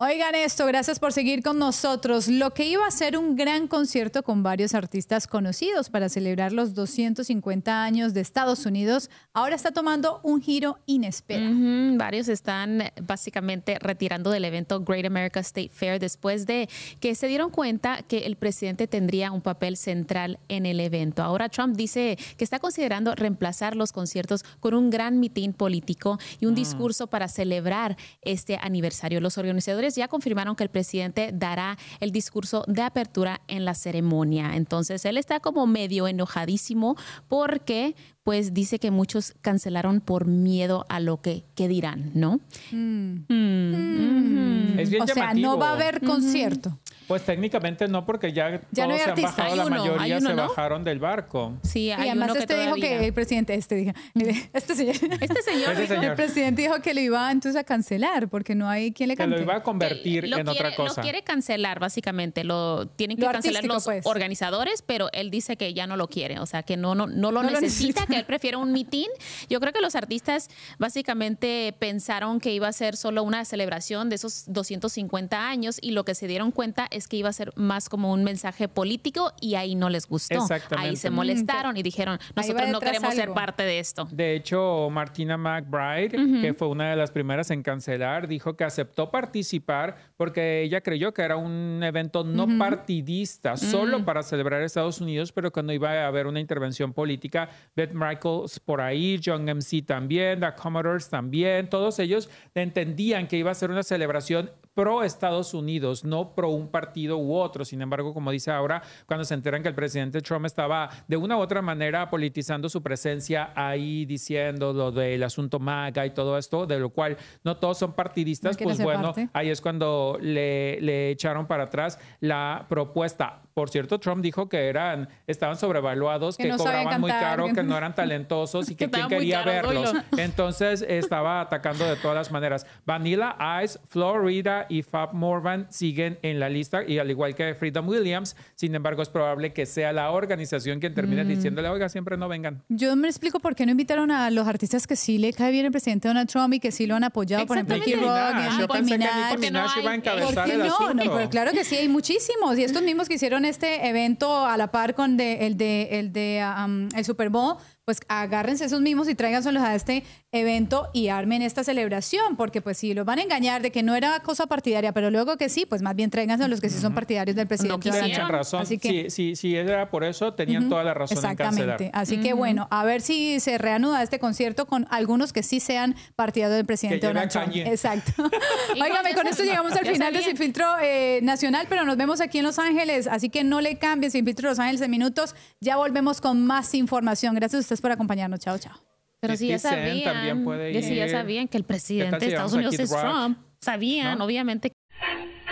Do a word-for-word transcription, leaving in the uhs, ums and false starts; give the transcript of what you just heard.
Oigan esto, gracias por seguir con nosotros. Lo que iba a ser un gran concierto con varios artistas conocidos para celebrar los doscientos cincuenta años de Estados Unidos, ahora está tomando un giro inesperado. Uh-huh. Varios están básicamente retirando del evento Great America State Fair después de que se dieron cuenta que el presidente tendría un papel central en el evento. Ahora Trump dice que está considerando reemplazar los conciertos con un gran mitin político y un uh-huh. discurso para celebrar este aniversario. Los organizadores ya confirmaron que el presidente dará el discurso de apertura en la ceremonia. Entonces, él está como medio enojadísimo porque pues dice que muchos cancelaron por miedo a lo que, que dirán, ¿no? Mm. Mm. Mm-hmm. Es bien o sea, llamativo. no va a haber concierto. Mm-hmm. Pues técnicamente no, porque ya, ya todos no hay se han artista. bajado, Hay la uno, mayoría hay uno, se ¿no? bajaron del barco. Sí, hay y además uno que este dijo todavía... que el presidente, este dijo, este señor, este señor, este señor. el presidente dijo que lo iba entonces a cancelar porque no hay quien le cante. Que lo iba a convertir lo en quiere, otra cosa. Lo quiere cancelar, básicamente. Lo tienen que lo cancelar los pues. organizadores, pero él dice que ya no lo quiere. O sea, que no, no, no lo no necesita, lo necesita, que él prefiere un mitin. Yo creo que los artistas básicamente pensaron que iba a ser solo una celebración de esos doscientos cincuenta años y lo que se dieron cuenta es que iba a ser más como un mensaje político y ahí no les gustó. Exactamente. Ahí se molestaron mm, y dijeron, nosotros no queremos algo. ser parte de esto. De hecho, Martina McBride, uh-huh. que fue una de las primeras en cancelar, dijo que aceptó participar porque ella creyó que era un evento no uh-huh. partidista, uh-huh. solo para celebrar Estados Unidos, pero que no iba a haber una intervención política. Beth Michaels por ahí, John M C también, The Commodores también, todos ellos entendían que iba a ser una celebración pro Estados Unidos, no pro un partido u otro. Sin embargo, como dice ahora, cuando se enteran que el presidente Trump estaba de una u otra manera politizando su presencia ahí, diciendo lo del asunto MAGA y todo esto, de lo cual no todos son partidistas, no pues bueno, parte. ahí es cuando le, le echaron para atrás la propuesta. Por cierto, Trump dijo que eran, estaban sobrevaluados, que, que no cobraban muy caro, que no eran talentosos y que, que quién quería verlos. Entonces estaba atacando de todas las maneras. Vanilla Ice, Florida y Fab Morvan siguen en la lista, y al igual que Freedom Williams. Sin embargo, es probable que sea la organización quien termine mm. diciéndole, oiga, siempre no vengan. Yo me explico por qué no invitaron a los artistas que sí le cae bien el presidente Donald Trump y que sí lo han apoyado. Por ejemplo, Nicki Minaj. Yo pensé que Nicki Minaj iba a encabezar el no? asunto. No, pero claro que sí, hay muchísimos. Y estos mismos que hicieron este evento a la par con de, el de el de um, el Super Bowl, pues agárrense esos mismos y tráiganselos a este evento y armen esta celebración, porque pues si los van a engañar de que no era cosa partidaria, pero luego que sí, pues más bien tráiganse a los que sí son partidarios del presidente. No tienen razón. Así que, si, si, si era por eso, tenían uh-huh. toda la razón en cancelar. Exactamente. Así uh-huh. que bueno, a ver si se reanuda este concierto con algunos que sí sean partidarios del presidente Donald Trump. Exacto. Óigame, con esto llegamos al final de Sin Filtro eh, Nacional, pero nos vemos aquí en Los Ángeles, así que no le cambien. Sin Filtro Los Ángeles en minutos. Ya volvemos con más información. Gracias a ustedes por acompañarnos. Chao, chao. Pero si ya sabían, también puede ir. Si ya sabían que el presidente de Estados Unidos es Trump, sabían, ¿no? Obviamente, que